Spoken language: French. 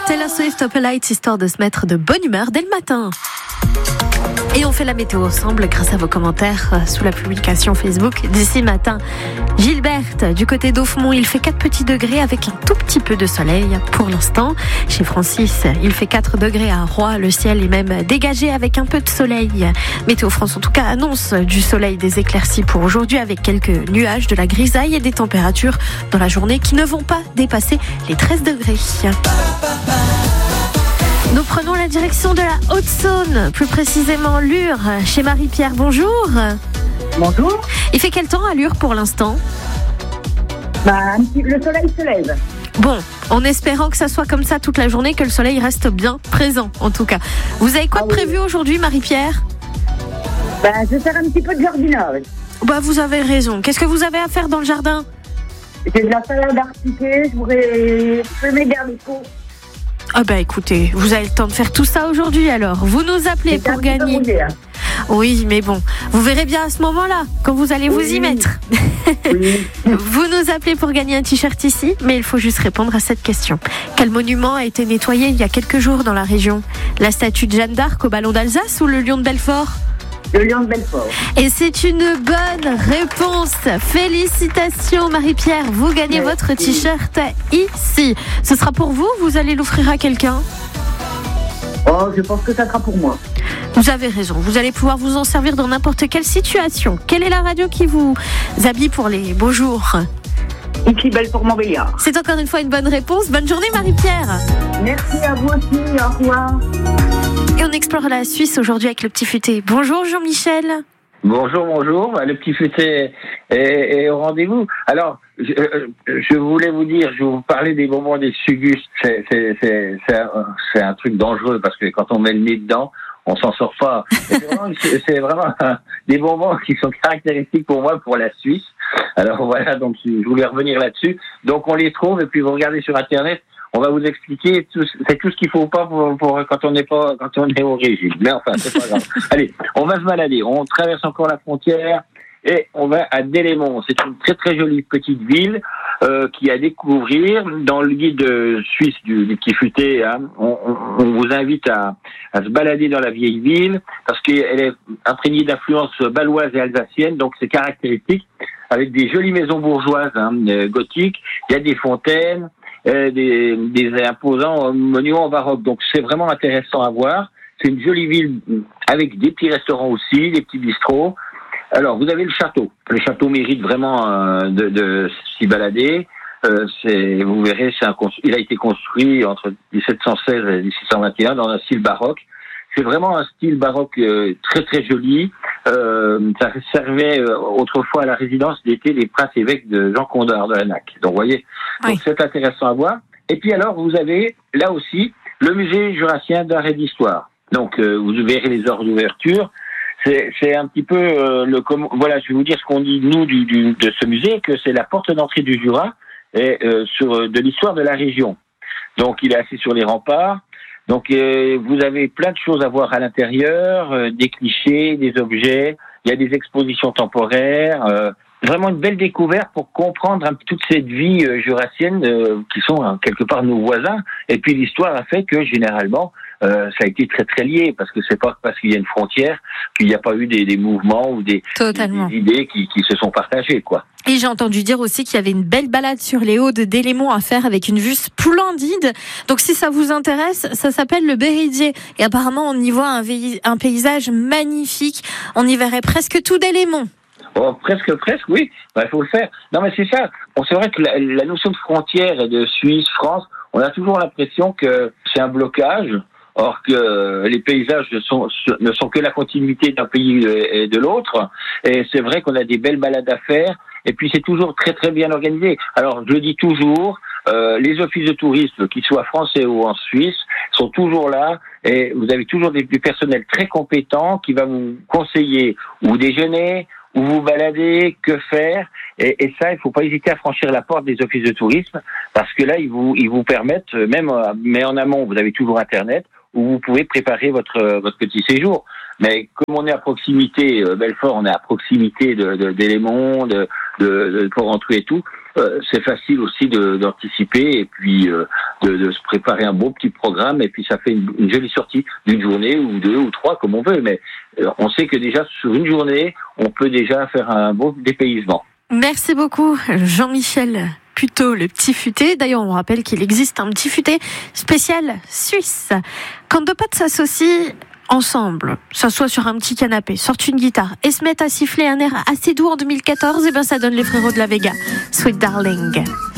Taylor Swift, Open Lights, histoire de se mettre de bonne humeur dès le matin. Et on fait la météo ensemble grâce à vos commentaires sous la publication Facebook d'ici matin. Gilberte, du côté d'Aufemont, il fait 4 petits degrés avec un tout petit peu de soleil pour l'instant. Chez Francis, il fait 4 degrés à Roy. Le ciel est même dégagé avec un peu de soleil. Météo France, en tout cas, annonce du soleil, des éclaircies pour aujourd'hui avec quelques nuages, de la grisaille et des températures dans la journée qui ne vont pas dépasser les 13 degrés. Nous prenons la direction de la Haute-Saône, plus précisément Lure, chez Marie-Pierre. Bonjour. Bonjour. Il fait quel temps à Lure pour l'instant ? Le soleil se lève. Bon, en espérant que ça soit comme ça toute la journée, que le soleil reste bien présent en tout cas. Vous avez quoi de prévu aujourd'hui, Marie-Pierre ? Je vais faire un petit peu de jardinage. Vous avez raison. Qu'est-ce que vous avez à faire dans le jardin ? J'ai de la salade à repiquer, je voudrais semer des haricots. Écoutez, vous avez le temps de faire tout ça aujourd'hui alors. Vous nous appelez pour gagner. Oui, mais bon, vous verrez bien à ce moment-là, quand vous allez vous y mettre. Oui. Vous nous appelez pour gagner un t-shirt ici, mais il faut juste répondre à cette question. Quel monument a été nettoyé il y a quelques jours dans la région ? La statue de Jeanne d'Arc au Ballon d'Alsace ou le lion de Belfort ? Le lion de Belfort. Et c'est une bonne réponse. Félicitations Marie-Pierre, vous gagnez votre t-shirt ici. Ce sera pour vous, vous allez l'offrir à quelqu'un ? Je pense que ça sera pour moi. Vous avez raison, vous allez pouvoir vous en servir dans n'importe quelle situation. Quelle est la radio qui vous habille pour les beaux jours ? Ici Belfort-Montbéliard. C'est encore une fois une bonne réponse. Bonne journée Marie-Pierre. Merci à vous aussi, au revoir. Et on explore la Suisse aujourd'hui avec le petit futé. Bonjour Jean-Michel. Bonjour. Le petit futé est au rendez-vous. Alors, je voulais vous dire, je vais vous parler des bonbons des Sugus. C'est un truc dangereux parce que quand on met le nez dedans, on s'en sort pas. C'est vraiment des bonbons qui sont caractéristiques pour moi, pour la Suisse. Alors voilà, donc je voulais revenir là-dessus. Donc on les trouve et puis vous regardez sur Internet. On va vous expliquer c'est tout ce qu'il faut pas pour quand on est au régime. Mais enfin, c'est pas grave. Allez, on va se balader. On traverse encore la frontière et on va à Delémont. C'est une très très jolie petite ville qui est à découvrir. Dans le guide suisse du petit futé, on vous invite à se balader dans la vieille ville parce qu'elle est imprégnée d'influences baloises et alsaciennes, donc c'est caractéristique, avec des jolies maisons bourgeoises gothiques. Il y a des fontaines. Des imposants monuments baroques. Donc c'est vraiment intéressant à voir. C'est une jolie ville avec des petits restaurants aussi, des petits bistrots. Alors vous avez le château. Le château mérite vraiment de s'y balader. Vous verrez, il a été construit entre 1716 et 1621 dans un style baroque. C'est vraiment un style baroque très très joli. Ça servait autrefois à la résidence d'été des princes évêques de Jean Condard de la Nac. Donc vous voyez, donc c'est intéressant à voir. Et puis alors vous avez là aussi le musée jurassien d'art et d'histoire. Donc vous verrez les heures d'ouverture. C'est un petit peu voilà, je vais vous dire ce qu'on dit nous de ce musée, que c'est la porte d'entrée du Jura et de l'histoire de la région. Donc il est assis sur les remparts. Donc vous avez plein de choses à voir à l'intérieur, des clichés, des objets, il y a des expositions temporaires, vraiment une belle découverte pour comprendre toute cette vie jurassienne qui sont quelque part nos voisins. Et puis l'histoire a fait que généralement ça a été très très lié, parce que c'est pas parce qu'il y a une frontière qu'il n'y a pas eu des mouvements ou des idées qui se sont partagées, quoi. Et j'ai entendu dire aussi qu'il y avait une belle balade sur les hauts de Delémont à faire avec une vue splendide. Donc si ça vous intéresse, ça s'appelle le Béridier. Et apparemment on y voit un paysage magnifique. On y verrait presque tout Delémont. Oh, presque, oui. Il faut le faire. Non, mais c'est ça. Bon, c'est vrai que la notion de frontière et de Suisse, France, on a toujours l'impression que c'est un blocage. Or que les paysages ne sont que la continuité d'un pays et de l'autre. Et c'est vrai qu'on a des belles balades à faire. Et puis c'est toujours très très bien organisé. Alors je le dis toujours, les offices de tourisme, qu'ils soient français ou en Suisse, sont toujours là. Et vous avez toujours du personnel très compétent qui va vous conseiller où déjeuner, où vous balader, que faire. Et ça, il ne faut pas hésiter à franchir la porte des offices de tourisme, parce que là, ils vous permettent, mais en amont, vous avez toujours Internet, où vous pouvez préparer votre petit séjour. Mais comme on est à proximité, Belfort, on est à proximité de Delémont, de Porrentruy et tout, c'est facile aussi d'anticiper et puis de se préparer un bon petit programme et puis ça fait une jolie sortie d'une journée ou 2 ou 3 comme on veut, mais on sait que déjà sur une journée, on peut déjà faire un bon dépaysement. Merci beaucoup Jean-Michel Puteaux, le petit futé. D'ailleurs, on rappelle qu'il existe un petit futé spécial suisse. Quand deux potes s'associent ensemble, s'assoient sur un petit canapé, sortent une guitare et se mettent à siffler un air assez doux en 2014, et ben ça donne les frérots de la Vega. Sweet Darling.